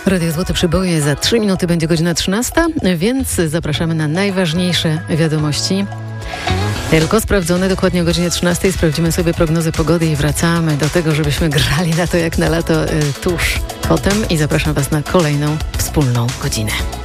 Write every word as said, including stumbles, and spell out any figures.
Radio Złote Przyboje za trzy minuty będzie godzina trzynasta, więc zapraszamy na najważniejsze wiadomości. Tylko sprawdzone dokładnie o godzinie trzynastej. Sprawdzimy sobie prognozy pogody i wracamy do tego, żebyśmy grali na to jak na lato y, tuż potem i zapraszam Was na kolejną wspólną godzinę.